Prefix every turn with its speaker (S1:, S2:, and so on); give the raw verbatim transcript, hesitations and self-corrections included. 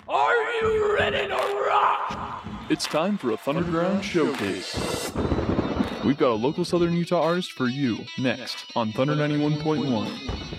S1: Are you ready to rock?
S2: It's time for a Thunderground Showcase. We've got a local Southern Utah artist for you next on Thunder ninety-one point one.